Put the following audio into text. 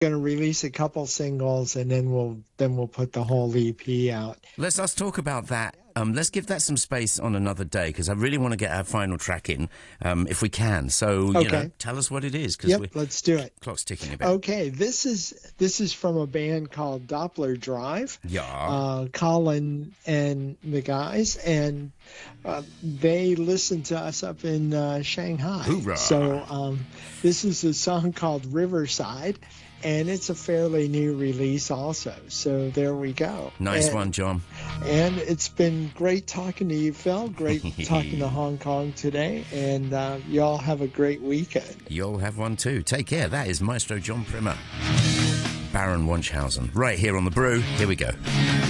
going to release a couple singles, and then we'll put the whole EP out. Let's us talk about that. Let's give that some space on another day, because I really want to get our final track in, if we can. So, tell us what it is. Yep, let's do it. Clock's ticking a bit. Okay, this is from a band called Doppler Drive. Yeah. Colin and the guys, and they listen to us up in Shanghai. Hoorah. So this is a song called Riverside. And it's a fairly new release also. So there we go. Nice one, John. And it's been great talking to you, Phil. Great talking to Hong Kong today. And y'all have a great weekend. You'll have one too. Take care. That is Maestro John Primer. Baron Wunschhausen. Right here on The Brew. Here we go.